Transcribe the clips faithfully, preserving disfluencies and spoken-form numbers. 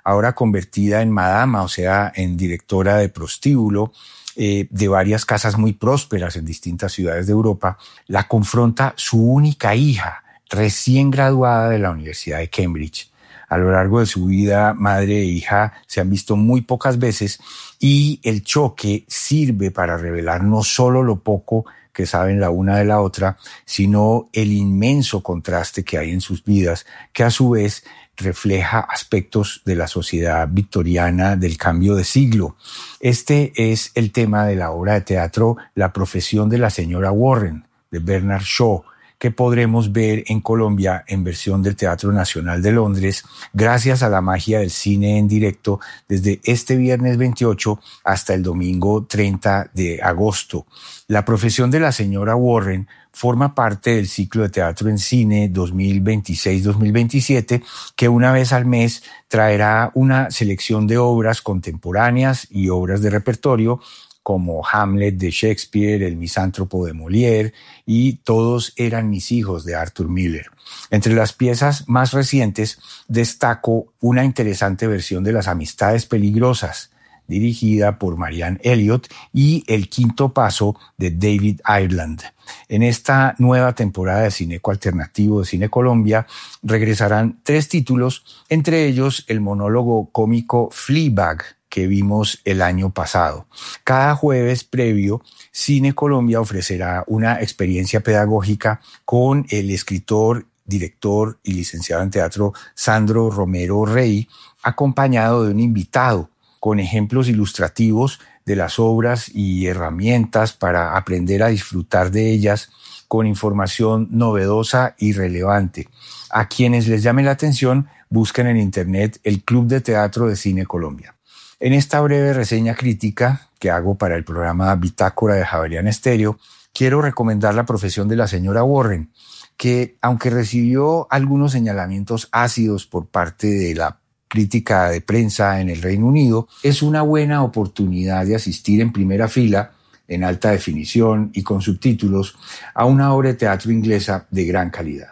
ahora convertida en madama, o sea, en directora de prostíbulo, eh, de varias casas muy prósperas en distintas ciudades de Europa, la confronta su única hija, recién graduada de la Universidad de Cambridge. A lo largo de su vida, madre e hija se han visto muy pocas veces y el choque sirve para revelar no solo lo poco que saben la una de la otra, sino el inmenso contraste que hay en sus vidas, que a su vez refleja aspectos de la sociedad victoriana del cambio de siglo. Este es el tema de la obra de teatro La profesión de la señora Warren, de Bernard Shaw, que podremos ver en Colombia en versión del Teatro Nacional de Londres, gracias a la magia del cine en directo, desde este viernes veintiocho hasta el domingo treinta de agosto. La profesión de la señora Warren forma parte del ciclo de teatro en cine dos mil veintiséis dos mil veintisiete, que una vez al mes traerá una selección de obras contemporáneas y obras de repertorio, como Hamlet de Shakespeare, El misántropo de Molière y Todos eran mis hijos de Arthur Miller. Entre las piezas más recientes destaco una interesante versión de Las amistades peligrosas, dirigida por Marianne Elliott, y El quinto paso de David Ireland. En esta nueva temporada de Cineco Alternativo de Cine Colombia regresarán tres títulos, entre ellos el monólogo cómico Fleabag, que vimos el año pasado. Cada jueves previo, Cine Colombia ofrecerá una experiencia pedagógica con el escritor, director y licenciado en teatro Sandro Romero Rey, acompañado de un invitado con ejemplos ilustrativos de las obras y herramientas para aprender a disfrutar de ellas, con información novedosa y relevante. A quienes les llame la atención, busquen en internet el Club de Teatro de Cine Colombia. En esta breve reseña crítica que hago para el programa Bitácora de Javeriana Estéreo, quiero recomendar La profesión de la señora Warren, que aunque recibió algunos señalamientos ácidos por parte de la crítica de prensa en el Reino Unido, es una buena oportunidad de asistir en primera fila, en alta definición y con subtítulos, a una obra de teatro inglesa de gran calidad.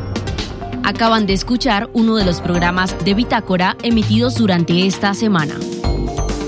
Acaban de escuchar uno de los programas de Bitácora emitidos durante esta semana.